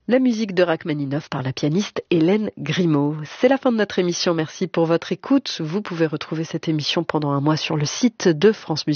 La musique de Rachmaninov par la pianiste Hélène Grimaud. C'est la fin de notre émission. Merci pour votre écoute. Vous pouvez retrouver cette émission pendant un mois sur le site de France Musique.